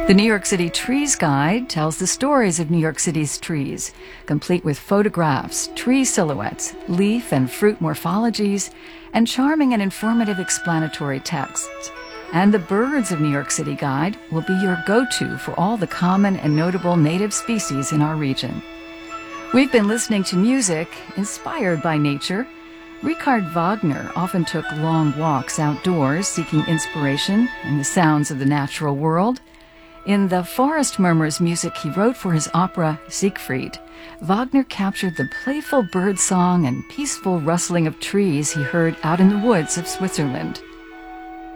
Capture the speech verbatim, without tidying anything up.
The New York City Trees Guide tells the stories of New York City's trees, complete with photographs, tree silhouettes, leaf and fruit morphologies, and charming and informative explanatory texts. And the Birds of New York City Guide will be your go-to for all the common and notable native species in our region. We've been listening to music inspired by nature. Richard Wagner often took long walks outdoors seeking inspiration in the sounds of the natural world. In the Forest Murmurs music he wrote for his opera Siegfried, Wagner captured the playful bird song and peaceful rustling of trees he heard out in the woods of Switzerland.